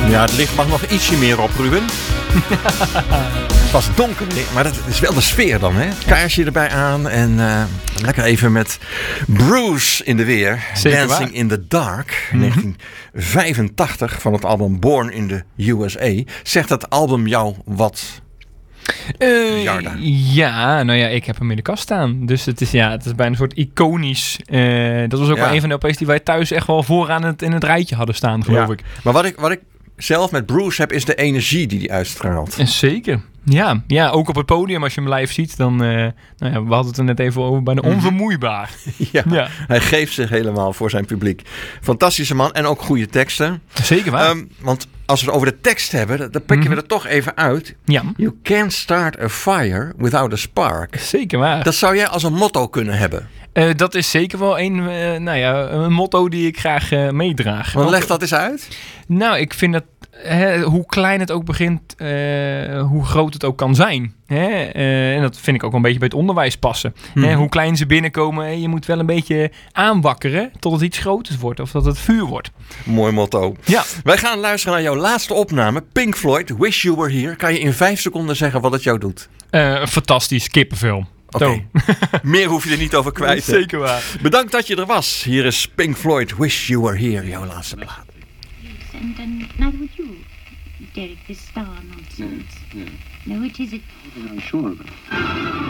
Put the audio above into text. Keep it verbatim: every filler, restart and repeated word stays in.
Ja, het licht mag nog ietsje meer op, Ruben. Het was donker, maar dat is wel de sfeer dan, hè? Kaarsje erbij aan en uh, lekker even met Bruce in de weer. Zeker Dancing waar. in the Dark, Mm-hmm. negentien vijfentachtig van het album Born in the U S A. Zegt dat album jou wat? Uh, Jarda. Ja, nou ja, ik heb hem in de kast staan. Dus het is, ja, het is bijna een soort iconisch. Uh, dat was ook Ja. wel een van de L P's die wij thuis echt wel vooraan het, in het rijtje hadden staan, geloof Ja. ik. Maar wat ik, wat ik zelf met Bruce heb, is de energie die hij uitstraalt. En zeker. Ja, ja, ook op het podium als je hem live ziet, dan, uh, nou ja, we hadden het er net even over, bijna onvermoeibaar. Ja, Ja. Hij geeft zich helemaal voor zijn publiek. Fantastische man en ook goede teksten. Zeker waar. Um, want als we het over de tekst hebben, dan pikken Mm-hmm. we er toch even uit. Ja, You can't start a fire without a spark. zeker waar. Dat zou jij als een motto kunnen hebben. Uh, dat is zeker wel een, uh, nou ja, een motto die ik graag uh, meedraag. Want Ook- leg dat eens uit. Nou, ik vind dat hè, hoe klein het ook begint, uh, hoe groot het ook kan zijn. Hè? Uh, en dat vind ik ook wel een beetje bij het onderwijs passen. Hmm. Hè, hoe klein ze binnenkomen, hè, je moet wel een beetje aanwakkeren tot het iets groters wordt of dat het vuur wordt. Mooi motto. Ja, Wij gaan luisteren naar jouw laatste opname. Pink Floyd, Wish You Were Here. Kan je in vijf seconden zeggen wat het jou doet? uh, een fantastisch kippenfilm. Oké. Zo. Meer hoef je er niet over kwijt. hè? Zeker waar. Bedankt dat je er was. Hier is Pink Floyd, Wish You Were Here. Jouw laatste plaat. And um, neither would you, Derek, this star nonsense. Yeah, yeah. No, it is it. I'm sure of it.